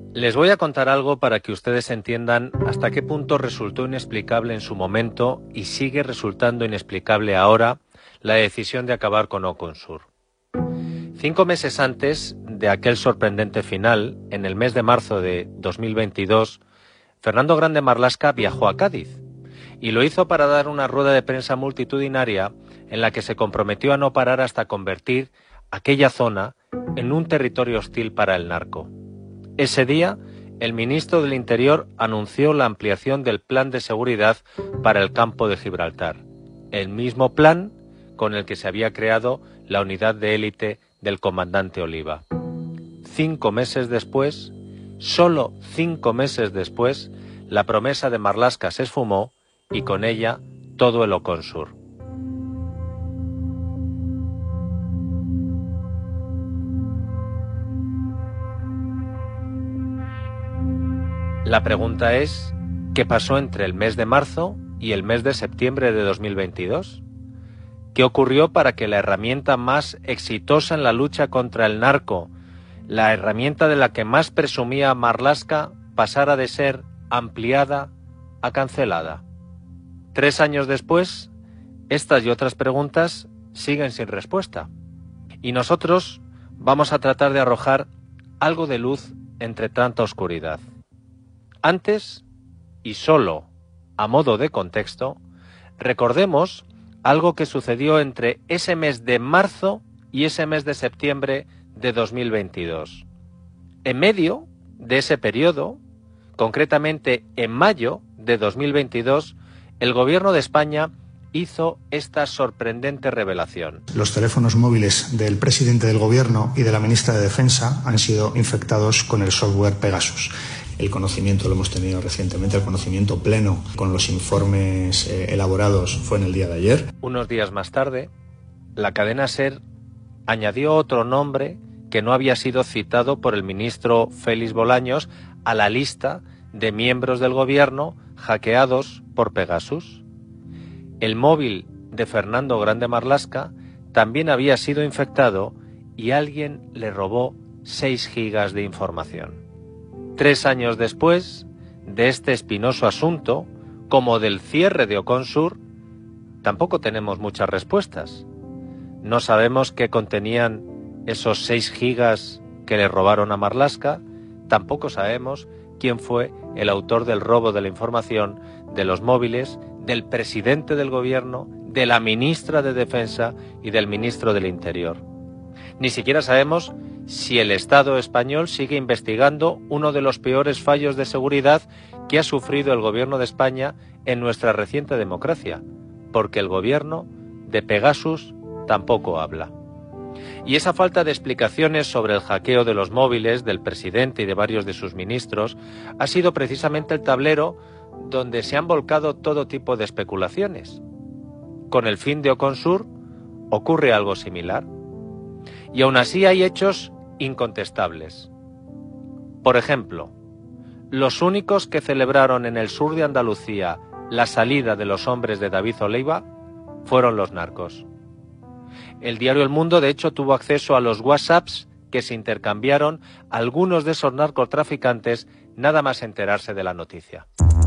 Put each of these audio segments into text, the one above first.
Les voy a contar algo para que ustedes entiendan hasta qué punto resultó inexplicable en su momento y sigue resultando inexplicable ahora la decisión de acabar con Oconsur. 5 meses antes de aquel sorprendente final, en el mes de marzo de 2022, Fernando Grande Marlaska viajó a Cádiz y lo hizo para dar una rueda de prensa multitudinaria en la que se comprometió a no parar hasta convertir aquella zona en un territorio hostil para el narco. Ese día, el ministro del Interior anunció la ampliación del plan de seguridad para el campo de Gibraltar, el mismo plan con el que se había creado la unidad de élite del comandante Oliva. 5 meses después, solo 5 meses después, la promesa de Marlaska se esfumó y con ella todo el Oconsur. La pregunta es, ¿qué pasó entre el mes de marzo y el mes de septiembre de 2022? ¿Qué ocurrió para que la herramienta más exitosa en la lucha contra el narco, la herramienta de la que más presumía Marlaska, pasara de ser ampliada a cancelada? 3 años después, estas y otras preguntas siguen sin respuesta. Y nosotros vamos a tratar de arrojar algo de luz entre tanta oscuridad. Antes, y solo a modo de contexto, recordemos algo que sucedió entre ese mes de marzo y ese mes de septiembre de 2022. En medio de ese periodo, concretamente en mayo de 2022, el Gobierno de España hizo esta sorprendente revelación. Los teléfonos móviles del presidente del Gobierno y de la ministra de Defensa han sido infectados con el software Pegasus. El conocimiento lo hemos tenido recientemente, el conocimiento pleno con los informes elaborados fue en el día de ayer. Unos días más tarde, la cadena SER añadió otro nombre que no había sido citado por el ministro Félix Bolaños a la lista de miembros del Gobierno hackeados por Pegasus. El móvil de Fernando Grande Marlaska también había sido infectado y alguien le robó 6 gigas de información. 3 años después de este espinoso asunto, como del cierre de Oconsur, tampoco tenemos muchas respuestas. No sabemos qué contenían esos 6 gigas que le robaron a Marlaska, tampoco sabemos quién fue el autor del robo de la información de los móviles del presidente del Gobierno, de la ministra de Defensa y del ministro del Interior. Ni siquiera sabemos si el Estado español sigue investigando uno de los peores fallos de seguridad que ha sufrido el Gobierno de España en nuestra reciente democracia, porque el Gobierno de Pegasus tampoco habla. Y esa falta de explicaciones sobre el hackeo de los móviles del presidente y de varios de sus ministros ha sido precisamente el tablero donde se han volcado todo tipo de especulaciones. Con el fin de Oconsur ocurre algo similar. Y aún así hay hechos incontestables. Por ejemplo, los únicos que celebraron en el sur de Andalucía la salida de los hombres de David Oliva fueron los narcos. El diario El Mundo, de hecho, tuvo acceso a los WhatsApps que se intercambiaron algunos de esos narcotraficantes nada más enterarse de la noticia.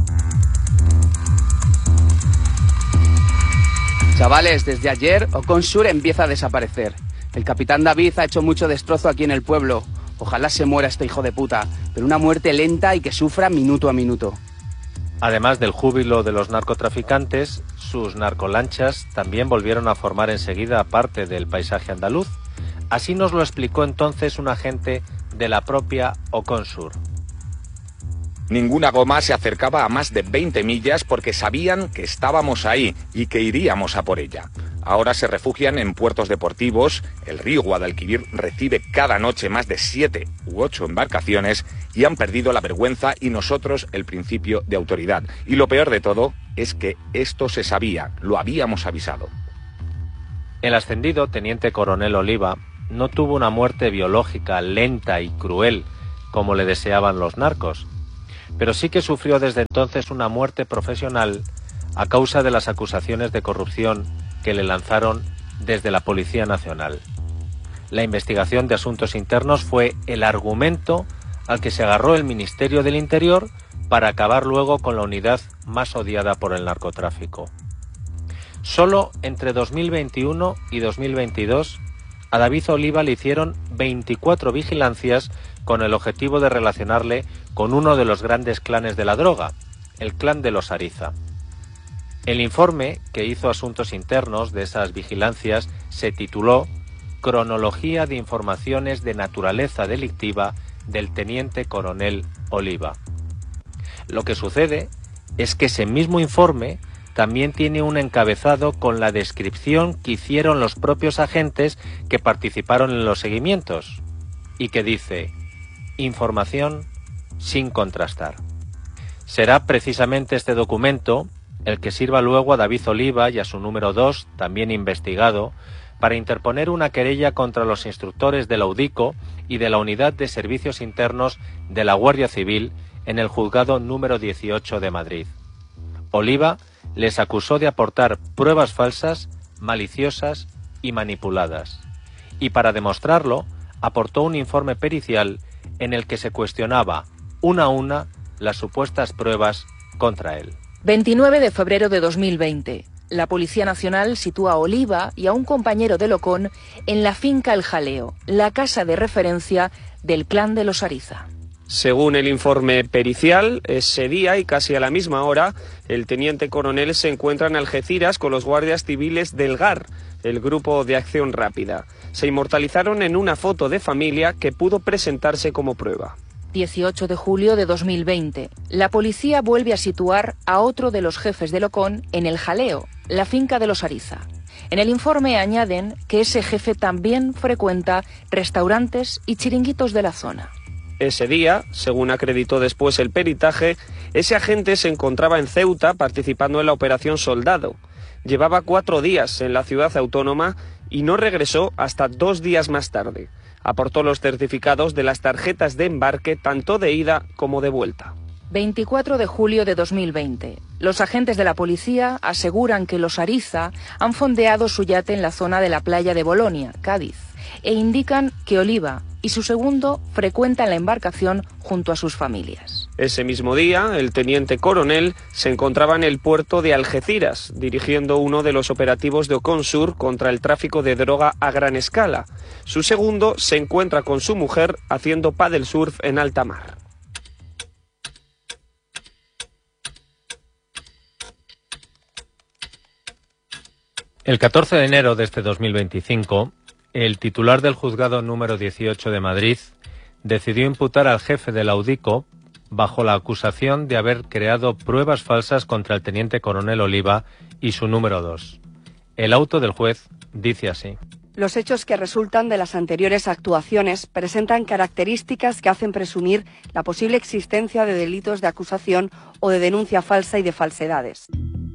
Chavales, desde ayer Oconsur empieza a desaparecer. El capitán David ha hecho mucho destrozo aquí en el pueblo. Ojalá se muera este hijo de puta, pero una muerte lenta y que sufra minuto a minuto. Además del júbilo de los narcotraficantes, sus narcolanchas también volvieron a formar enseguida parte del paisaje andaluz. Así nos lo explicó entonces un agente de la propia Oconsur. Ninguna goma se acercaba a más de 20 millas porque sabían que estábamos ahí y que iríamos a por ella. Ahora se refugian en puertos deportivos, el río Guadalquivir recibe cada noche más de 7 u 8 embarcaciones y han perdido la vergüenza y nosotros el principio de autoridad. Y lo peor de todo es que esto se sabía, lo habíamos avisado. El ascendido teniente coronel Oliva no tuvo una muerte biológica lenta y cruel como le deseaban los narcos, pero sí que sufrió desde entonces una muerte profesional a causa de las acusaciones de corrupción que le lanzaron desde la Policía Nacional. La investigación de asuntos internos fue el argumento al que se agarró el Ministerio del Interior para acabar luego con la unidad más odiada por el narcotráfico. Solo entre 2021 y 2022 a David Oliva le hicieron 24 vigilancias con el objetivo de relacionarle con uno de los grandes clanes de la droga, el clan de los Ariza. El informe que hizo Asuntos Internos de esas vigilancias se tituló Cronología de informaciones de naturaleza delictiva del teniente coronel Oliva. Lo que sucede es que ese mismo informe también tiene un encabezado con la descripción que hicieron los propios agentes que participaron en los seguimientos y que dice: información sin contrastar. Será precisamente este documento el que sirva luego a David Oliva y a su número 2, también investigado, para interponer una querella contra los instructores de la UDICO y de la Unidad de Servicios Internos de la Guardia Civil en el juzgado número 18 de Madrid. Oliva les acusó de aportar pruebas falsas, maliciosas y manipuladas. Y para demostrarlo, aportó un informe pericial en el que se cuestionaba una a una las supuestas pruebas contra él. 29 de febrero de 2020. La Policía Nacional sitúa a Oliva y a un compañero de Locón en la finca El Jaleo, la casa de referencia del clan de los Ariza. Según el informe pericial, ese día y casi a la misma hora, el teniente coronel se encuentra en Algeciras con los guardias civiles del GAR, el Grupo de Acción Rápida. Se inmortalizaron en una foto de familia que pudo presentarse como prueba. 18 de julio de 2020. La policía vuelve a situar a otro de los jefes de Locón en El Jaleo, la finca de los Ariza. En el informe añaden que ese jefe también frecuenta restaurantes y chiringuitos de la zona. Ese día, según acreditó después el peritaje, ese agente se encontraba en Ceuta participando en la Operación Soldado. Llevaba 4 días en la ciudad autónoma y no regresó hasta 2 días más tarde. Aportó los certificados de las tarjetas de embarque tanto de ida como de vuelta. 24 de julio de 2020. Los agentes de la policía aseguran que los Ariza han fondeado su yate en la zona de la playa de Bolonia, Cádiz, e indican que Oliva y su segundo frecuentan la embarcación junto a sus familias. Ese mismo día, el teniente coronel se encontraba en el puerto de Algeciras, dirigiendo uno de los operativos de Oconsur contra el tráfico de droga a gran escala. Su segundo se encuentra con su mujer haciendo paddle surf en alta mar. El 14 de enero de este 2025, el titular del juzgado número 18 de Madrid decidió imputar al jefe de la UDICO bajo la acusación de haber creado pruebas falsas contra el teniente coronel Oliva y su número 2. El auto del juez dice así: los hechos que resultan de las anteriores actuaciones presentan características que hacen presumir la posible existencia de delitos de acusación o de denuncia falsa y de falsedades.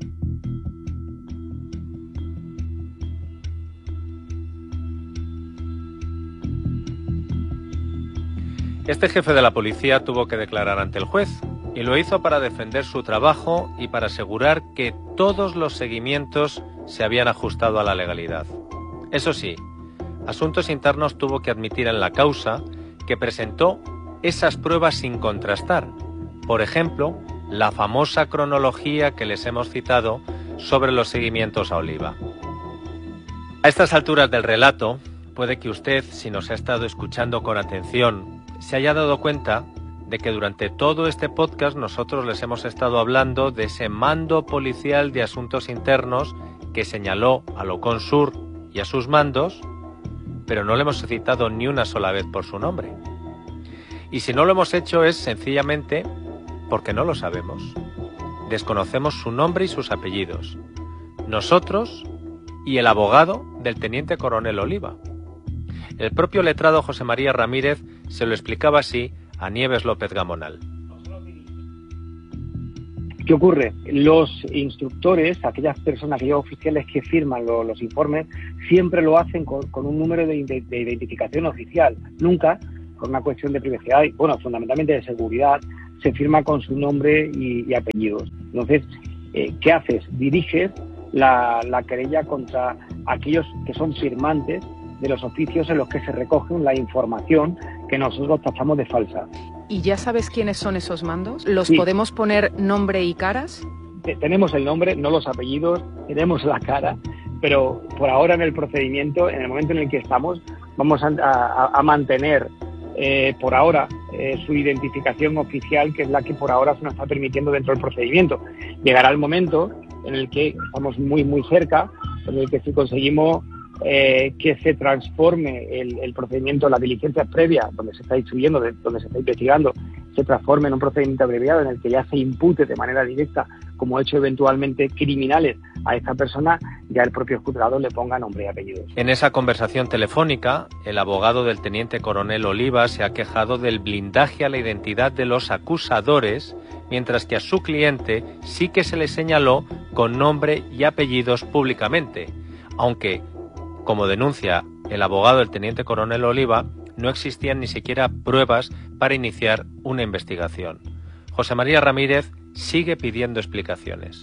Este jefe de la policía tuvo que declarar ante el juez y lo hizo para defender su trabajo y para asegurar que todos los seguimientos se habían ajustado a la legalidad. Eso sí, Asuntos Internos tuvo que admitir en la causa que presentó esas pruebas sin contrastar. Por ejemplo, la famosa cronología que les hemos citado sobre los seguimientos a Oliva. A estas alturas del relato, puede que usted, si nos ha estado escuchando con atención, se haya dado cuenta de que durante todo este podcast nosotros les hemos estado hablando de ese mando policial de Asuntos Internos que señaló a Oconsur y a sus mandos, pero no le hemos citado ni una sola vez por su nombre. Y si no lo hemos hecho es sencillamente porque no lo sabemos. Desconocemos su nombre y sus apellidos. Nosotros y el abogado del teniente coronel Oliva. El propio letrado José María Ramírez se lo explicaba así a Nieves López Gamonal. ¿Qué ocurre? Los instructores, aquellas personas, aquellos oficiales que firman los informes, siempre lo hacen con un número de identificación oficial, nunca con una cuestión de privacidad, y, bueno, fundamentalmente de seguridad, se firma con su nombre y apellidos. Entonces, ¿qué haces? Diriges la querella contra aquellos que son firmantes de los oficios en los que se recoge la información que nosotros tachamos de falsa. ¿Y ya sabes quiénes son esos mandos? ¿Los Sí. podemos poner nombre y caras? Tenemos el nombre, no los apellidos, tenemos la cara, pero por ahora en el procedimiento, en el momento en el que estamos, vamos a mantener por ahora su identificación oficial, que es la que por ahora se nos está permitiendo dentro del procedimiento. Llegará el momento en el que estamos muy cerca, en el que si conseguimos que se transforme el procedimiento, la diligencia previa, donde se está instruyendo, donde se está investigando, se transforme en un procedimiento abreviado en el que ya se impute de manera directa como hecho eventualmente criminales a esta persona, ya el propio juzgado le ponga nombre y apellidos. En esa conversación telefónica, el abogado del teniente coronel Oliva se ha quejado del blindaje a la identidad de los acusadores, mientras que a su cliente sí que se le señaló con nombre y apellidos públicamente, aunque, como denuncia el abogado del teniente coronel Oliva, no existían ni siquiera pruebas para iniciar una investigación. José María Ramírez sigue pidiendo explicaciones.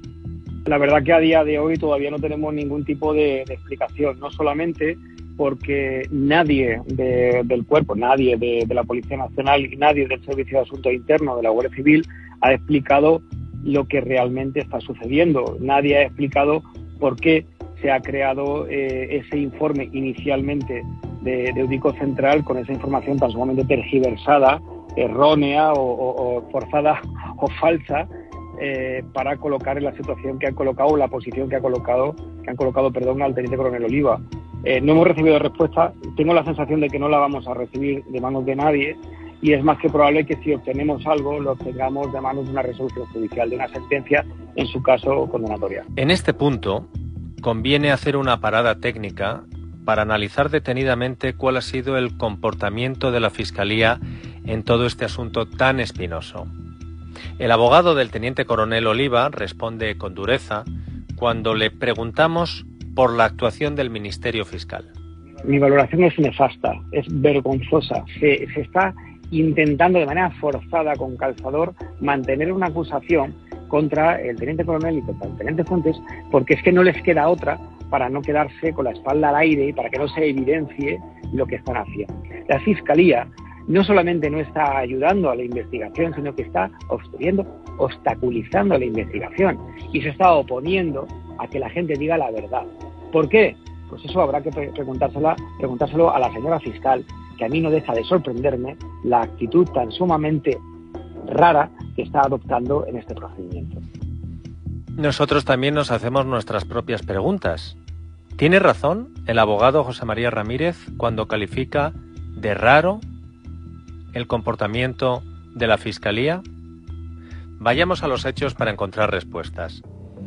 La verdad que a día de hoy todavía no tenemos ningún tipo de explicación, no solamente porque nadie del cuerpo, nadie de la Policía Nacional y nadie del Servicio de Asuntos Internos de la Guardia Civil ha explicado lo que realmente está sucediendo. Nadie ha explicado por qué se ha creado ese informe inicialmente de Eudiko Central con esa información tan sumamente tergiversada, errónea o forzada o falsa para colocar en la situación que han colocado, la posición que han colocado al teniente coronel Oliva. No hemos recibido respuesta, tengo la sensación de que no la vamos a recibir de manos de nadie y es más que probable que si obtenemos algo lo obtengamos de manos de una resolución judicial, de una sentencia, en su caso condenatoria. En este punto conviene hacer una parada técnica para analizar detenidamente cuál ha sido el comportamiento de la Fiscalía en todo este asunto tan espinoso. El abogado del teniente coronel Oliva responde con dureza cuando le preguntamos por la actuación del Ministerio Fiscal. Mi valoración es nefasta, es vergonzosa. Se está intentando de manera forzada, con calzador, mantener una acusación contra el teniente coronel y contra el teniente Fuentes, porque es que no les queda otra para no quedarse con la espalda al aire y para que no se evidencie lo que están haciendo. La Fiscalía no solamente no está ayudando a la investigación, sino que está obstaculizando la investigación y se está oponiendo a que la gente diga la verdad. ¿Por qué? Pues eso habrá que preguntárselo a la señora fiscal, que a mí no deja de sorprenderme la actitud tan sumamente rara que está adoptando en este procedimiento. Nosotros también nos hacemos nuestras propias preguntas. ¿Tiene razón el abogado José María Ramírez cuando califica de raro el comportamiento de la Fiscalía? Vayamos a los hechos para encontrar respuestas.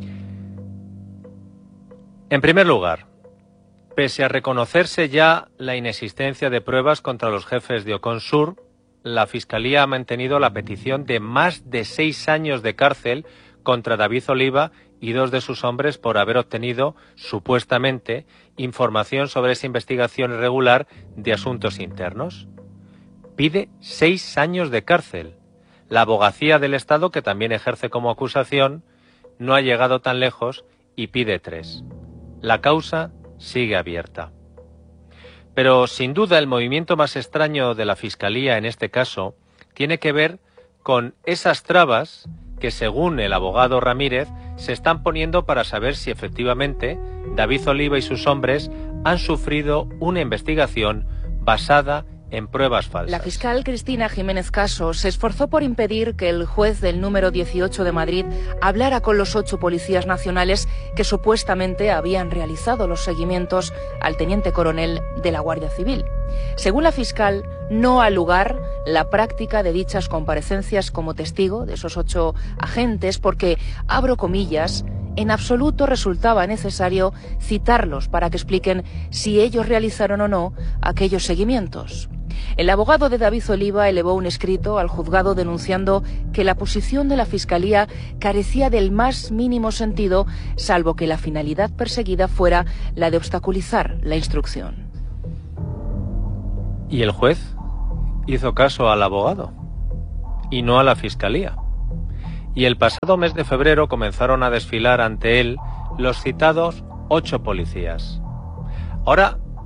En primer lugar, pese a reconocerse ya la inexistencia de pruebas contra los jefes de Oconsur, la Fiscalía ha mantenido la petición de más de 6 años de cárcel contra David Oliva y 2 de sus hombres por haber obtenido, supuestamente, información sobre esa investigación irregular de asuntos internos. Pide 6 años de cárcel. La abogacía del Estado, que también ejerce como acusación, no ha llegado tan lejos y pide 3. La causa sigue abierta. Pero, sin duda, el movimiento más extraño de la Fiscalía en este caso tiene que ver con esas trabas que, según el abogado Ramírez, se están poniendo para saber si efectivamente David Oliva y sus hombres han sufrido una investigación basada en pruebas falsas. La fiscal Cristina Jiménez Caso se esforzó por impedir que el juez del número 18 de Madrid hablara con los 8 policías nacionales que supuestamente habían realizado los seguimientos al teniente coronel de la Guardia Civil. Según la fiscal, no ha lugar la práctica de dichas comparecencias como testigo de esos 8 agentes porque, abro comillas, en absoluto resultaba necesario citarlos para que expliquen si ellos realizaron o no aquellos seguimientos. El abogado de David Oliva elevó un escrito al juzgado denunciando que la posición de la Fiscalía carecía del más mínimo sentido, salvo que la finalidad perseguida fuera la de obstaculizar la instrucción. ¿Y el juez hizo caso al abogado y no a la Fiscalía? Y el pasado mes de febrero comenzaron a desfilar ante él los citados 8 policías. Ahora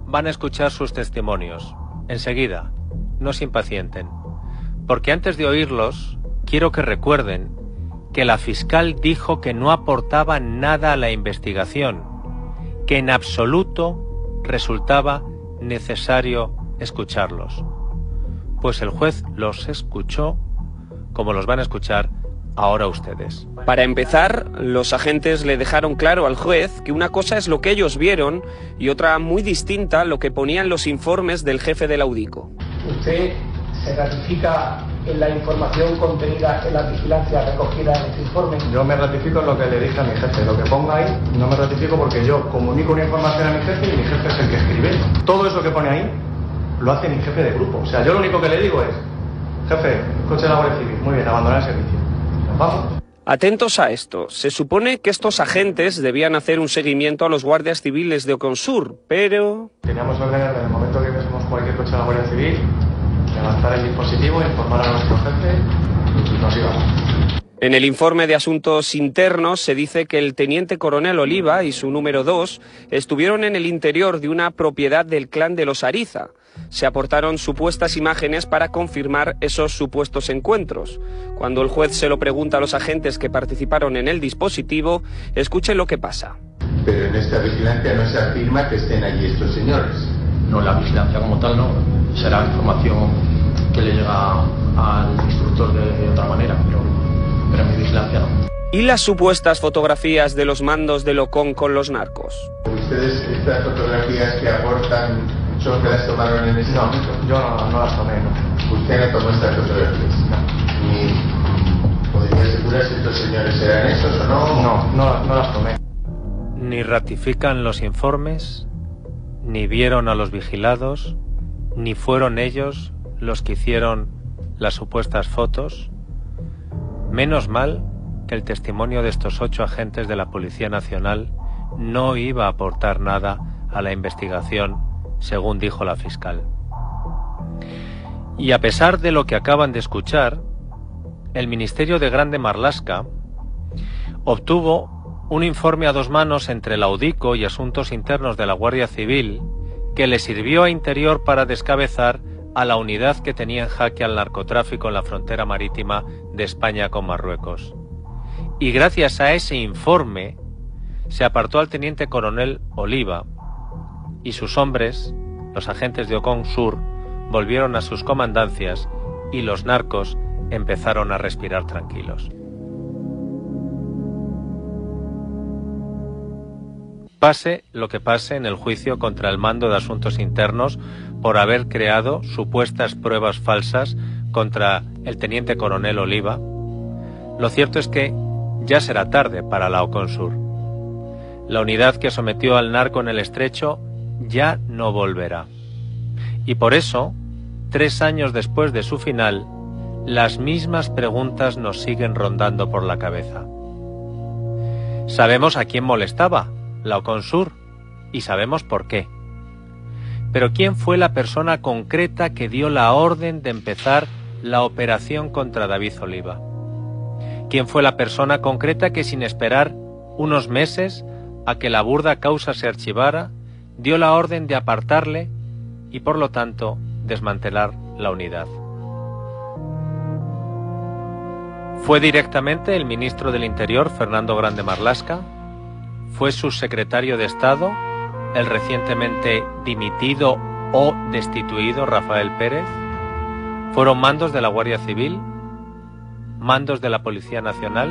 van a escuchar sus testimonios. Enseguida, no se impacienten, porque antes de oírlos, quiero que recuerden que la fiscal dijo que no aportaba nada a la investigación, que en absoluto resultaba necesario escucharlos. Pues el juez los escuchó como los van a escuchar ahora ustedes. Para empezar, los agentes le dejaron claro al juez que una cosa es lo que ellos vieron y otra muy distinta lo que ponían los informes del jefe del Audico. ¿Usted se ratifica en la información contenida en la vigilancia recogida en este informe? Yo me ratifico en lo que le dije a mi jefe. Lo que ponga ahí no me ratifico porque yo comunico una información a mi jefe y mi jefe es el que escribe. Todo eso que pone ahí lo hace mi jefe de grupo. O sea, yo lo único que le digo es: jefe, coche de la Guardia Civil, muy bien, abandonar el servicio. ¿Nos vamos? Atentos a esto. Se supone que estos agentes debían hacer un seguimiento a los guardias civiles de Oconsur, pero... Teníamos órdenes en el momento que viésemos cualquier coche de la Guardia Civil, levantar el dispositivo, informar a nuestro jefe y nos íbamos. En el informe de Asuntos Internos se dice que el teniente coronel Oliva y su número 2 estuvieron en el interior de una propiedad del clan de los Ariza. Se aportaron supuestas imágenes para confirmar esos supuestos encuentros. Cuando el juez se lo pregunta a los agentes que participaron en el dispositivo, escuchen lo que pasa. Pero en esta vigilancia no se afirma que estén allí estos señores. No, la vigilancia como tal no. Será información que le llega al instructor de otra manera, pero en mi vigilancia no. ¿Y las supuestas fotografías de los mandos de Locón con los narcos? ¿Ustedes estas fotografías que aportan son que las tomaron en ese momento? Yo no las tomé, no. ¿Usted no tomó estas fotografías? No. ¿Y podría asegurar si estos señores eran esos o no? No las tomé. Ni ratifican los informes, ni vieron a los vigilados, ni fueron ellos los que hicieron las supuestas fotos. Menos mal que el testimonio de estos 8 agentes de la Policía Nacional no iba a aportar nada a la investigación, según dijo la fiscal. Y a pesar de lo que acaban de escuchar, el Ministerio de Grande Marlaska obtuvo un informe a 2 manos entre el Audico y Asuntos Internos de la Guardia Civil que le sirvió a Interior para descabezar a la unidad que tenía en jaque al narcotráfico en la frontera marítima de España con Marruecos. Y gracias a ese informe se apartó al teniente coronel Oliva y sus hombres, los agentes de Oconsur, volvieron a sus comandancias y los narcos empezaron a respirar tranquilos. Pase lo que pase en el juicio contra el mando de Asuntos Internos por haber creado supuestas pruebas falsas contra el teniente coronel Oliva, lo cierto es que ya será tarde para la Oconsur. La unidad que sometió al narco en el Estrecho ya no volverá. Y por eso, 3 años después de su final, las mismas preguntas nos siguen rondando por la cabeza. Sabemos a quién molestaba la Oconsur y sabemos por qué. Pero ¿quién fue la persona concreta que dio la orden de empezar la operación contra David Oliva? ¿Quién fue la persona concreta que, sin esperar unos meses a que la burda causa se archivara, dio la orden de apartarle y, por lo tanto, desmantelar la unidad? ¿Fue directamente el ministro del Interior, Fernando Grande Marlaska? ¿Fue su secretario de Estado, el recientemente dimitido o destituido Rafael Pérez? ¿Fueron mandos de la Guardia Civil? ¿Mandos de la Policía Nacional?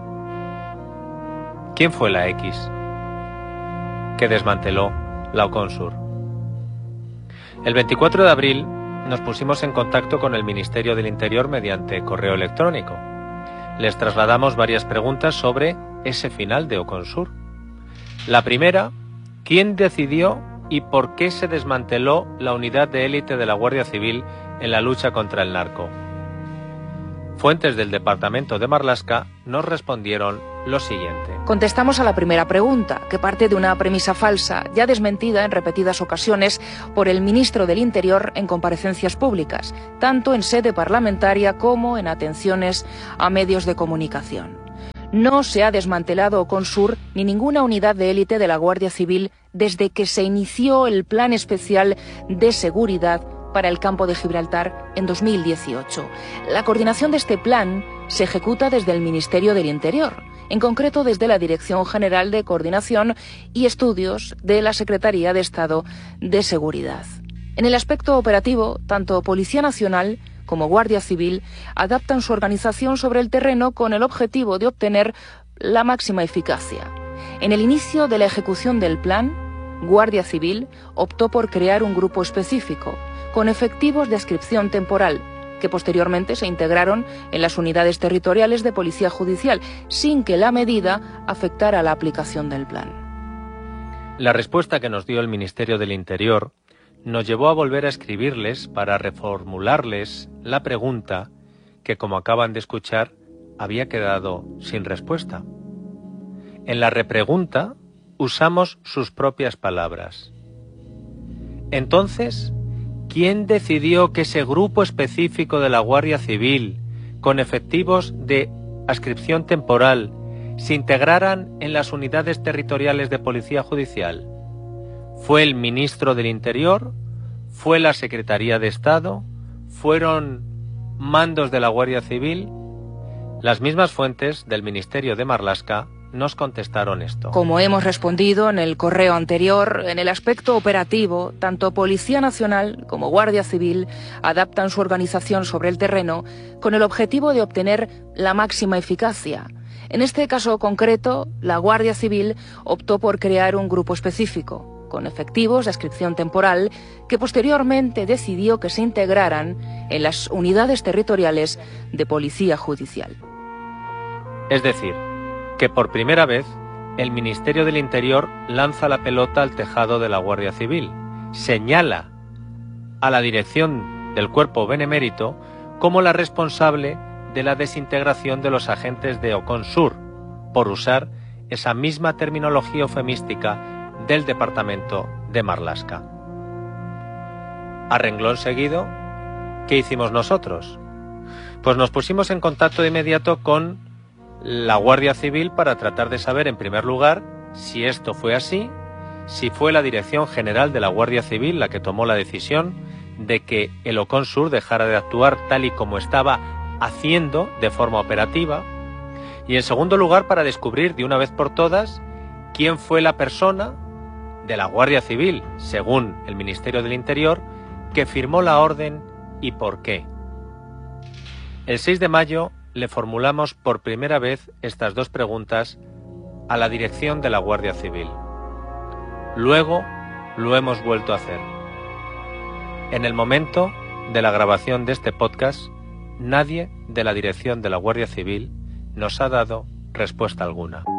¿Quién fue la X que desmanteló la Oconsur? El 24 de abril nos pusimos en contacto con el Ministerio del Interior mediante correo electrónico. Les trasladamos varias preguntas sobre ese final de Oconsur. La primera, ¿quién decidió y por qué se desmanteló la unidad de élite de la Guardia Civil en la lucha contra el narco? Fuentes del departamento de Marlaska nos respondieron lo siguiente. Contestamos a la primera pregunta, que parte de una premisa falsa, ya desmentida en repetidas ocasiones por el ministro del Interior en comparecencias públicas, tanto en sede parlamentaria como en atenciones a medios de comunicación. No se ha desmantelado Oconsur ni ninguna unidad de élite de la Guardia Civil desde que se inició el Plan Especial de Seguridad para el Campo de Gibraltar en 2018. La coordinación de este plan se ejecuta desde el Ministerio del Interior, en concreto desde la Dirección General de Coordinación y Estudios de la Secretaría de Estado de Seguridad. En el aspecto operativo, tanto Policía Nacional como Guardia Civil adaptan su organización sobre el terreno con el objetivo de obtener la máxima eficacia. En el inicio de la ejecución del plan, Guardia Civil optó por crear un grupo específico, con efectivos de adscripción temporal, que posteriormente se integraron en las unidades territoriales de Policía Judicial, sin que la medida afectara la aplicación del plan. La respuesta que nos dio el Ministerio del Interior nos llevó a volver a escribirles para reformularles la pregunta que, como acaban de escuchar, había quedado sin respuesta. En la repregunta usamos sus propias palabras. Entonces, ¿quién decidió que ese grupo específico de la Guardia Civil, con efectivos de adscripción temporal, se integraran en las unidades territoriales de Policía Judicial? ¿Fue el ministro del Interior? ¿Fue la Secretaría de Estado? ¿Fueron mandos de la Guardia Civil? Las mismas fuentes del Ministerio de Marlaska nos contestaron esto. Como hemos respondido en el correo anterior, en el aspecto operativo, tanto Policía Nacional como Guardia Civil adaptan su organización sobre el terreno con el objetivo de obtener la máxima eficacia. En este caso concreto, la Guardia Civil optó por crear un grupo específico, con efectivos de adscripción temporal, que posteriormente decidió que se integraran en las unidades territoriales de Policía Judicial. Es decir, que por primera vez el Ministerio del Interior lanza la pelota al tejado de la Guardia Civil, señala a la dirección del Cuerpo Benemérito como la responsable de la desintegración de los agentes de Oconsur, por usar esa misma terminología eufemística del departamento de Marlaska. A renglón seguido, ¿qué hicimos nosotros? Pues nos pusimos en contacto de inmediato con la Guardia Civil para tratar de saber, en primer lugar, si esto fue así, si fue la Dirección General de la Guardia Civil la que tomó la decisión de que el Oconsur dejara de actuar tal y como estaba haciendo de forma operativa, y en segundo lugar para descubrir de una vez por todas quién fue la persona de la Guardia Civil, según el Ministerio del Interior, que firmó la orden y por qué. El 6 de mayo le formulamos por primera vez estas dos preguntas a la dirección de la Guardia Civil. Luego lo hemos vuelto a hacer. En el momento de la grabación de este podcast, nadie de la dirección de la Guardia Civil nos ha dado respuesta alguna.